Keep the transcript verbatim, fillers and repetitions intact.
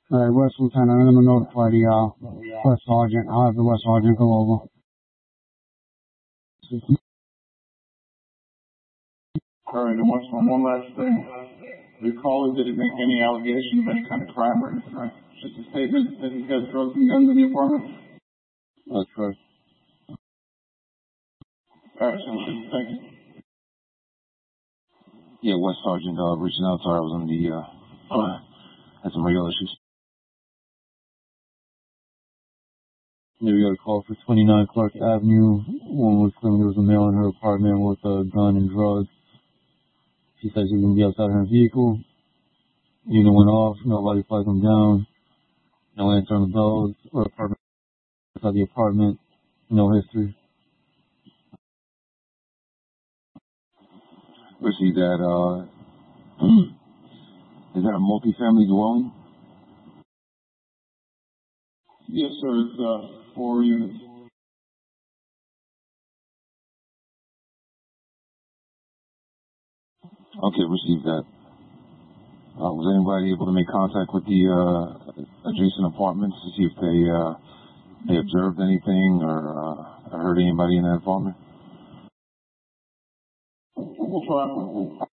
All right, West Lieutenant, I'm going to notify the uh, West Sergeant. I'll have the West Sergeant go over. All right, and one, one last thing. The caller didn't make any allegation of any kind of crime or anything, right? Just a statement that he has drugs and guns in the apartment? That's correct. All right, so thank you. Yeah, West Sergeant uh, reaching out. Sorry, I was on the, uh, uh, had some regular issues. Yeah, we got a call for twenty-nine Clark Avenue. One was claiming there was a male in her apartment with a gun and drugs. She said she was going to be outside her vehicle. Unit went off. Nobody flagged them down. No answer on the bells or apartment. Outside the apartment. No history. Received that, uh, is that a multi-family dwelling? Yes, sir. It's uh, four units. Okay, received that. Uh, was anybody able to make contact with the uh, adjacent apartments to see if they uh, they observed anything or uh, heard anybody in that apartment? We'll try.